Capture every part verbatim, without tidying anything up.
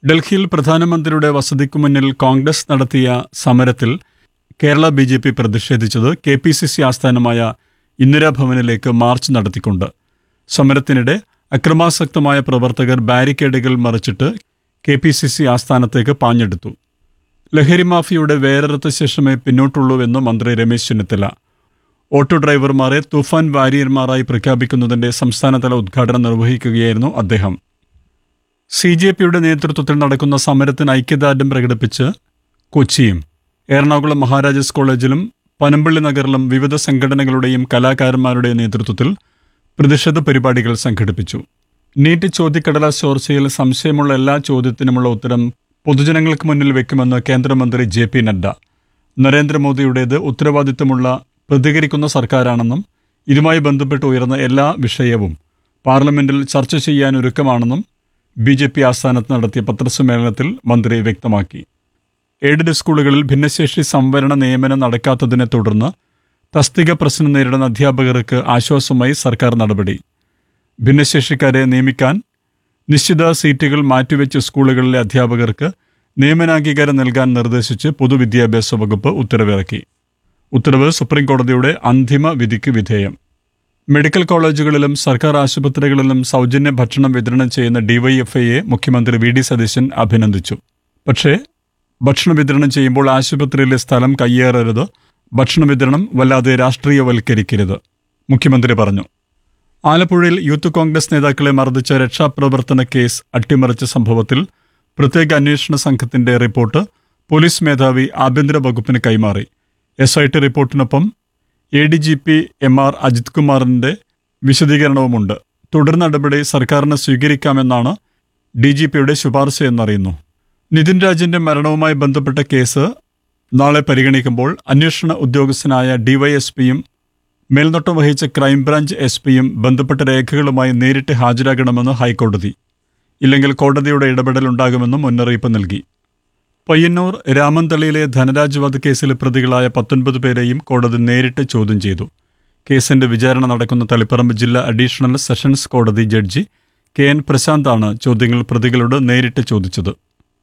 ഡൽഹിയിൽ പ്രധാനമന്ത്രിയുടെ വസതിക്കു മുന്നിൽ കോൺഗ്രസ് നടത്തിയ സമരത്തിൽ Kerala B J P പ്രതിഷേധിച്ചത് K P C C ആസ്ഥാനമായ ഇന്ദിരാഭവനിലേക്ക് മാർച്ച് നടത്തിക്കൊണ്ട്. സമരത്തിനിടെ അക്രമാസക്തമായ പ്രവർത്തകർ ബാരിക്കേഡുകൾ മറിച്ചിട്ട് കെ പി സി സി ആസ്ഥാനത്തേക്ക് പാഞ്ഞെടുത്തു. ലഹരി മാഫിയയുടെ വേരറുത്ത ശേഷമേ പിന്നോട്ടുള്ളൂവെന്ന് മന്ത്രി രമേശ് ചെന്നിത്തല. ഓട്ടോ ഡ്രൈവർമാരെ തുഫാൻ വാരിയർമാരായി പ്രഖ്യാപിക്കുന്നതിന്റെ സംസ്ഥാനതല ഉദ്ഘാടനം നിർവഹിക്കുകയായിരുന്നു അദ്ദേഹം. സി ജെ പിയുടെ നേതൃത്വത്തിൽ നടക്കുന്ന സമരത്തിന് ഐക്യദാർഢ്യം പ്രകടിപ്പിച്ച് കൊച്ചിയും എറണാകുളം മഹാരാജാസ് കോളേജിലും പനമ്പള്ളി നഗറിലും വിവിധ സംഘടനകളുടെയും കലാകാരന്മാരുടെയും നേതൃത്വത്തിൽ പ്രതിഷേധ പരിപാടികൾ സംഘടിപ്പിച്ചു. നീറ്റ് ചോദ്യക്കടലാസ് ചോർച്ചയിൽ സംശയമുള്ള എല്ലാ ചോദ്യത്തിനുമുള്ള ഉത്തരം പൊതുജനങ്ങൾക്ക് മുന്നിൽ വെക്കുമെന്ന് കേന്ദ്രമന്ത്രി ജെ പി നഡ്ഡ. നരേന്ദ്രമോദിയുടേത് ഉത്തരവാദിത്തമുള്ള പ്രതികരിക്കുന്ന സർക്കാരാണെന്നും ഇതുമായി ബന്ധപ്പെട്ട് ഉയർന്ന എല്ലാ വിഷയവും പാർലമെന്റിൽ ചർച്ച ചെയ്യാൻ ഒരുക്കമാണെന്നും ബി ജെ പി ആസ്ഥാനത്ത് നടത്തിയ പത്രസമ്മേളനത്തിൽ മന്ത്രി വ്യക്തമാക്കി. എയ്ഡഡ് സ്കൂളുകളിൽ ഭിന്നശേഷി സംവരണ നിയമനം നടക്കാത്തതിനെ തുടർന്ന് തസ്തിക പ്രശ്നം നേരിടുന്ന അധ്യാപകർക്ക് ആശ്വാസമായി സർക്കാർ നടപടി. ഭിന്നശേഷിക്കാരെ നിയമിക്കാൻ നിശ്ചിത സീറ്റുകൾ മാറ്റിവെച്ച സ്കൂളുകളിലെ അധ്യാപകർക്ക് നിയമനാംഗീകാരം നൽകാൻ നിർദ്ദേശിച്ച് പൊതുവിദ്യാഭ്യാസ വകുപ്പ് ഉത്തരവിറക്കി. ഉത്തരവ് സുപ്രീംകോടതിയുടെ അന്തിമ വിധിക്ക് വിധേയം. മെഡിക്കൽ കോളേജുകളിലും സർക്കാർ ആശുപത്രികളിലും സൗജന്യ ഭക്ഷണം വിതരണം ചെയ്യുന്ന ഡിവൈഎഫ്ഐയെ മുഖ്യമന്ത്രി വി ഡി സതീശൻ അഭിനന്ദിച്ചു. പക്ഷേ ഭക്ഷണം വിതരണം ചെയ്യുമ്പോൾ ആശുപത്രിയിലെ സ്ഥലം കയ്യേറരുത്, ഭക്ഷണ വിതരണം വല്ലാതെ രാഷ്ട്രീയവൽക്കരിക്കരുത്, മുഖ്യമന്ത്രി പറഞ്ഞു. ആലപ്പുഴയിൽ യൂത്ത് കോൺഗ്രസ് നേതാക്കളെ മർദ്ദിച്ച രക്ഷാപ്രവർത്തന കേസ് അട്ടിമറിച്ച സംഭവത്തിൽ പ്രത്യേക അന്വേഷണ സംഘത്തിന്റെ റിപ്പോർട്ട് പോലീസ് മേധാവി ആഭ്യന്തര വകുപ്പിന് കൈമാറി. S I T റിപ്പോർട്ടിനൊപ്പം A D G P M R Ajith കുമാറിന്റെ വിശദീകരണവുമുണ്ട്. തുടർ നടപടി സർക്കാരിന് സ്വീകരിക്കാമെന്നാണ് ഡി ജി പിയുടെ ശുപാർശയെന്നറിയുന്നു. നിതിൻ രാജിന്റെ മരണവുമായി ബന്ധപ്പെട്ട കേസ് നാളെ പരിഗണിക്കുമ്പോൾ അന്വേഷണ ഉദ്യോഗസ്ഥനായ ഡിവൈഎസ്പിയും മേൽനോട്ടം വഹിച്ച ക്രൈംബ്രാഞ്ച് എസ് പിയും ബന്ധപ്പെട്ട രേഖകളുമായി നേരിട്ട് ഹാജരാകണമെന്ന് ഹൈക്കോടതി. ഇല്ലെങ്കിൽ കോടതിയുടെ ഇടപെടലുണ്ടാകുമെന്നും മുന്നറിയിപ്പ് നൽകി. പയ്യന്നൂർ രാമന്തളിയിലെ ധനരാജ് വധക്കേസിലെ പ്രതികളായ പത്തൊൻപത് പേരെയും കോടതി നേരിട്ട് ചോദ്യം ചെയ്തു. കേസിന്റെ വിചാരണ നടക്കുന്ന തളിപ്പറമ്പ് ജില്ലാ അഡീഷണൽ സെഷൻസ് കോടതി ജഡ്ജി കെ എൻ പ്രശാന്താണ് ചോദ്യങ്ങൾ പ്രതികളോട് നേരിട്ട് ചോദിച്ചത്.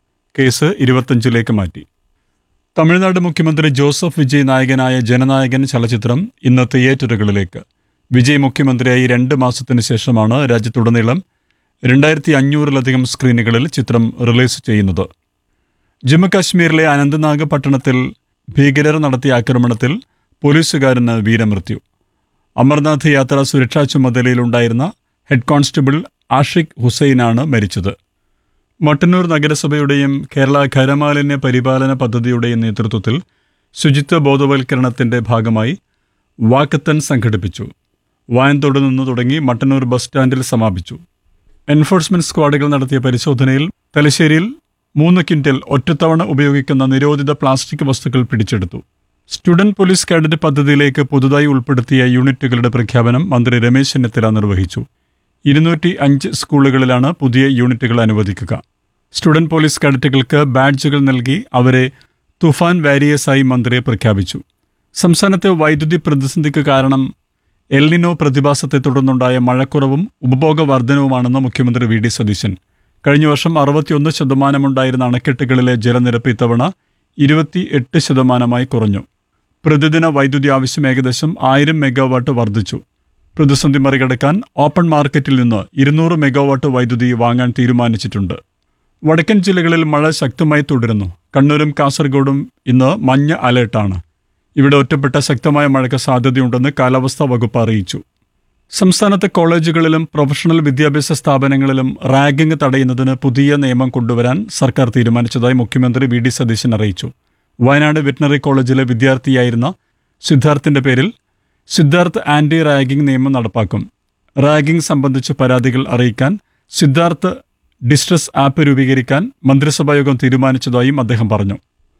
കേസ് ഇരുപത്തഞ്ചിലേക്ക് മാറ്റി. തമിഴ്നാട് മുഖ്യമന്ത്രി ജോസഫ് വിജയ് നായകനായ ജനനായകൻ ചലച്ചിത്രം ഇന്ന് തിയേറ്ററുകളിലേക്ക്. വിജയ് മുഖ്യമന്ത്രിയായി രണ്ട് മാസത്തിനു ശേഷമാണ് രാജ്യത്തുടനീളം രണ്ടായിരത്തി അഞ്ഞൂറിലധികം സ്ക്രീനുകളിൽ ചിത്രം റിലീസ് ചെയ്യുന്നത്. ജമ്മുകാശ്മീരിലെ അനന്ത്നാഗ് പട്ടണത്തിൽ ഭീകരർ നടത്തിയ ആക്രമണത്തിൽ പോലീസുകാരന് വീരമൃത്യു. അമർനാഥ് യാത്രാ സുരക്ഷാ ചുമതലയിലുണ്ടായിരുന്ന ഹെഡ് കോൺസ്റ്റബിൾ ആഷിഖ് ഹുസൈനാണ് മരിച്ചത്. മട്ടന്നൂർ നഗരസഭയുടെയും കേരള ഖരമാലിന്യ പരിപാലന പദ്ധതിയുടെയും നേതൃത്വത്തിൽ ശുചിത്വ ബോധവൽക്കരണത്തിന്റെ ഭാഗമായി വാക്കത്തൺ സംഘടിപ്പിച്ചു. വായന്തോട് നിന്ന് തുടങ്ങി മട്ടന്നൂർ ബസ് സ്റ്റാൻഡിൽ സമാപിച്ചു. എൻഫോഴ്സ്മെന്റ് സ്ക്വാഡുകൾ നടത്തിയ പരിശോധനയിൽ തലശ്ശേരിയിൽ മൂന്ന് ക്വിന്റൽ ഒറ്റത്തവണ ഉപയോഗിക്കുന്ന നിരോധിത പ്ലാസ്റ്റിക് വസ്തുക്കൾ പിടിച്ചെടുത്തു. സ്റ്റുഡന്റ് പോലീസ് കാഡറ്റ് പദ്ധതിയിലേക്ക് പുതുതായി ഉൾപ്പെടുത്തിയ യൂണിറ്റുകളുടെ പ്രഖ്യാപനം മന്ത്രി രമേശ് ചെന്നിത്തല നിർവഹിച്ചു. ഇരുന്നൂറ്റി അഞ്ച് സ്കൂളുകളിലാണ് പുതിയ യൂണിറ്റുകൾ അനുവദിക്കുക. സ്റ്റുഡന്റ് പോലീസ് കാഡറ്റുകൾക്ക് ബാഡ്ജുകൾ നൽകി അവരെ തുഫാൻ വാരിയേഴ്സായി മന്ത്രി പ്രഖ്യാപിച്ചു. സംസ്ഥാനത്തെ വൈദ്യുതി പ്രതിസന്ധിക്ക് കാരണം എൽനിനോ പ്രതിഭാസത്തെ തുടർന്നുണ്ടായ മഴക്കുറവും ഉപഭോഗ വർധനവുമാണെന്ന് മുഖ്യമന്ത്രി വി ഡി സതീശൻ. കഴിഞ്ഞ വർഷം അറുപത്തിയൊന്ന് ശതമാനമുണ്ടായിരുന്ന അണക്കെട്ടുകളിലെ ജലനിരപ്പ് ഇത്തവണ ഇരുപത്തി എട്ട് ശതമാനമായി കുറഞ്ഞു. പ്രതിദിന വൈദ്യുതി ആവശ്യം ഏകദേശം ആയിരം മെഗാവാട്ട് വർദ്ധിച്ചു. പ്രതിസന്ധി മറികടക്കാൻ ഓപ്പൺ മാർക്കറ്റിൽ നിന്ന് ഇരുന്നൂറ് മെഗാവാട്ട് വൈദ്യുതി വാങ്ങാൻ തീരുമാനിച്ചിട്ടുണ്ട്. വടക്കൻ ജില്ലകളിൽ മഴ ശക്തമായി തുടരുന്നു. കണ്ണൂരും കാസർഗോഡും ഇന്ന് മഞ്ഞ അലേർട്ടാണ്. ഇവിടെ ഒറ്റപ്പെട്ട ശക്തമായ മഴയ്ക്ക് സാധ്യതയുണ്ടെന്ന് കാലാവസ്ഥാ വകുപ്പ് അറിയിച്ചു. സംസ്ഥാനത്തെ കോളേജുകളിലും പ്രൊഫഷണൽ വിദ്യാഭ്യാസ സ്ഥാപനങ്ങളിലും റാഗിംഗ് തടയുന്നതിന് പുതിയ നിയമം കൊണ്ടുവരാൻ സർക്കാർ തീരുമാനിച്ചതായി മുഖ്യമന്ത്രി വി ഡി സതീശൻ അറിയിച്ചു. വയനാട് വെറ്റിനറി കോളേജിലെ വിദ്യാർത്ഥിയായിരുന്ന സിദ്ധാർത്ഥിന്റെ പേരിൽ സിദ്ധാർത്ഥ് ആന്റി റാഗിംഗ് നിയമം നടപ്പാക്കും. റാഗിംഗ് സംബന്ധിച്ച് പരാതികൾ അറിയിക്കാൻ സിദ്ധാർത്ഥ് ഡിസ്ട്രസ് ആപ്പ് രൂപീകരിക്കാൻ മന്ത്രിസഭായോഗം തീരുമാനിച്ചതായും അദ്ദേഹം പറഞ്ഞു.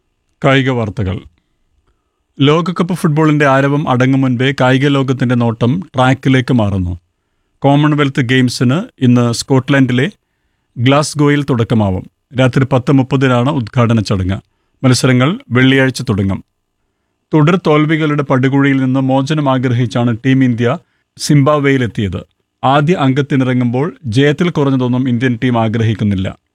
കായിക വാർത്തകൾ. ലോകകപ്പ് ഫുട്ബോളിന്റെ ആരവം അടങ്ങും മുൻപേ കായിക ലോകത്തിന്റെ നോട്ടം ട്രാക്കിലേക്ക് മാറുന്നു. കോമൺവെൽത്ത് ഗെയിംസിന് ഇന്ന് സ്കോട്ട്ലൻഡിലെ ഗ്ലാസ്ഗോയിൽ തുടക്കമാവും. രാത്രി പത്ത് മുപ്പതിനാണ് ഉദ്ഘാടന ചടങ്ങ്. മത്സരങ്ങൾ വെള്ളിയാഴ്ച തുടങ്ങും. തുടർ തോൽവികളുടെ പടുകുഴിയിൽ നിന്ന് മോചനം ആഗ്രഹിച്ചാണ് ടീം ഇന്ത്യ സിംബാബ്വേയിലെത്തിയത്. ആദ്യ അംഗത്തിനിറങ്ങുമ്പോൾ ജയത്തിൽ കുറഞ്ഞതൊന്നും ഇന്ത്യൻ ടീം ആഗ്രഹിക്കുന്നില്ല.